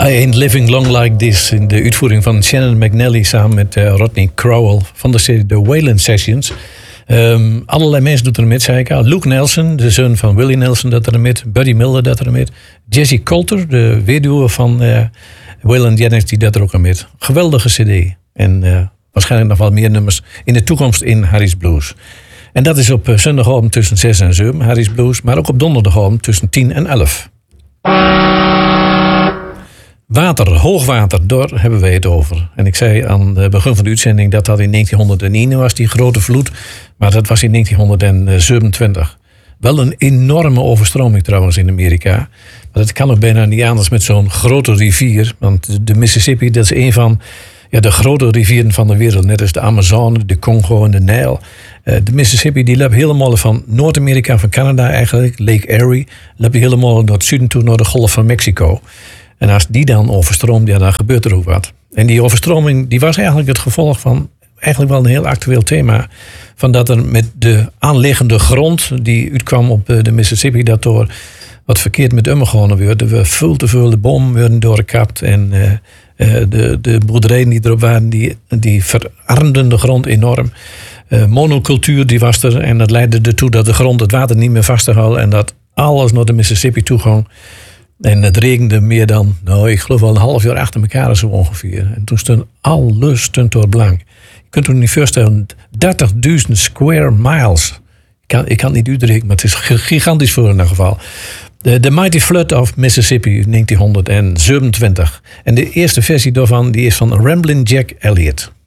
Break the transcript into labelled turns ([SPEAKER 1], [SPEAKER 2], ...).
[SPEAKER 1] I Ain't Living Long Like This in de uitvoering van Shannon McNally samen met Rodney Crowell van de serie The Wayland Sessions. Allerlei mensen doen er met, zei ik al. Luke Nelson, de zoon van Willie Nelson, dat er met. Buddy Miller, dat er met. Jessie Coulter, de weduwe van Waylon Jennings, die dat er ook aan met. Geweldige cd. En waarschijnlijk nog wel meer nummers in de toekomst in Harry's Blues. En dat is op zondagavond tussen 6 en 7, Harry's Blues. Maar ook op donderdagavond tussen 10 en 11. Water, hoogwater, daar hebben wij het over. En ik zei aan het begin van de uitzending dat in 1901 was, die grote vloed. Maar dat was in 1927. Wel een enorme overstroming trouwens in Amerika. Maar dat kan ook bijna niet anders met zo'n grote rivier. Want de Mississippi, dat is een van de grote rivieren van de wereld. Net als de Amazone, de Congo en de Nijl. De Mississippi die loopt helemaal van Noord-Amerika, van Canada eigenlijk, Lake Erie. Loopt helemaal naar het zuiden toe, naar de Golf van Mexico. En als die dan overstroomt, dan gebeurt er ook wat. En die overstroming die was eigenlijk het gevolg van eigenlijk wel een heel actueel thema. Van dat er met de aanliggende grond die uitkwam op de Mississippi, dat door wat verkeerd met omgegaan werd. Er veel te veel de bomen werden doorgekapt en de boerderijen die erop waren, die verarmden de grond enorm. Monocultuur die was er en dat leidde ertoe dat de grond het water niet meer vasthield en dat alles naar de Mississippi toe ging. En het regende meer dan, ik geloof wel een half jaar achter elkaar zo ongeveer. En toen stond alles door blank. Je kunt je niet voorstellen, 30.000 square miles. Ik kan het niet uitrekenen, maar het is gigantisch voor in ieder geval. The Mighty Flood of Mississippi, 1927. En de eerste versie daarvan die is van Ramblin' Jack Elliott.